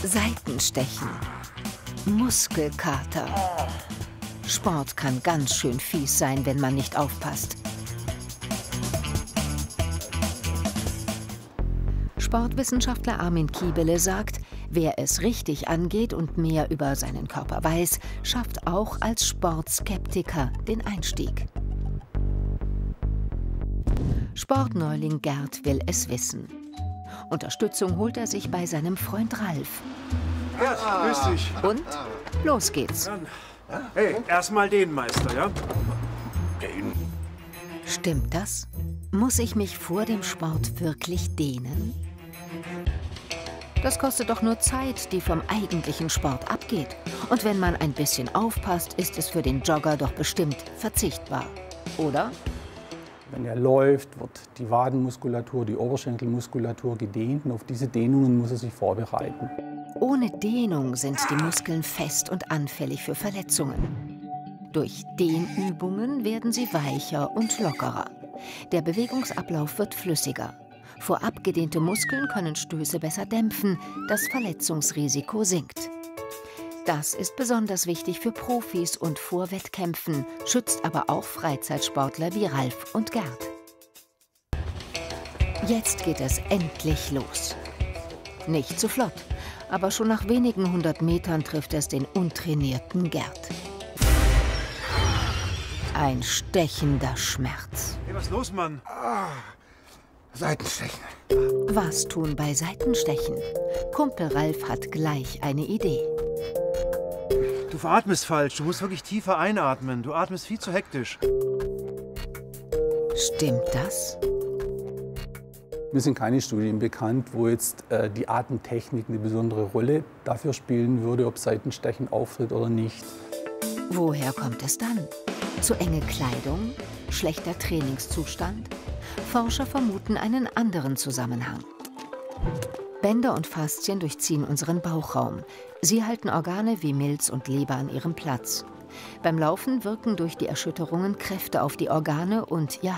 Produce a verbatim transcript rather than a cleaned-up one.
Seitenstechen, Muskelkater. Sport kann ganz schön fies sein, wenn man nicht aufpasst. Sportwissenschaftler Armin Kiebele sagt, wer es richtig angeht und mehr über seinen Körper weiß, schafft auch als Sportskeptiker den Einstieg. Sportneuling Gerd will es wissen. Unterstützung holt er sich bei seinem Freund Ralf. Gerd, grüß dich. Und los geht's. Hey, erstmal den Meister, ja? Den. Stimmt das? Muss ich mich vor dem Sport wirklich dehnen? Das kostet doch nur Zeit, die vom eigentlichen Sport abgeht. Und wenn man ein bisschen aufpasst, ist es für den Jogger doch bestimmt verzichtbar. Oder? Wenn er läuft, wird die Wadenmuskulatur, die Oberschenkelmuskulatur gedehnt und auf diese Dehnungen muss er sich vorbereiten. Ohne Dehnung sind die Muskeln fest und anfällig für Verletzungen. Durch Dehnübungen werden sie weicher und lockerer. Der Bewegungsablauf wird flüssiger. Vorab gedehnte Muskeln können Stöße besser dämpfen, das Verletzungsrisiko sinkt. Das ist besonders wichtig für Profis und vor Wettkämpfen, schützt aber auch Freizeitsportler wie Ralf und Gerd. Jetzt geht es endlich los. Nicht zu flott, aber schon nach wenigen hundert Metern trifft es den untrainierten Gerd. Ein stechender Schmerz. Hey, was ist los, Mann? Ah, Seitenstechen. Was tun bei Seitenstechen? Kumpel Ralf hat gleich eine Idee. Du veratmest falsch. Du musst wirklich tiefer einatmen. Du atmest viel zu hektisch. Stimmt das? Mir sind keine Studien bekannt, wo jetzt äh, die Atemtechnik eine besondere Rolle dafür spielen würde, ob Seitenstechen auftritt oder nicht. Woher kommt es dann? Zu enge Kleidung? Schlechter Trainingszustand? Forscher vermuten einen anderen Zusammenhang. Bänder und Faszien durchziehen unseren Bauchraum. Sie halten Organe wie Milz und Leber an ihrem Platz. Beim Laufen wirken durch die Erschütterungen Kräfte auf die Organe und ihr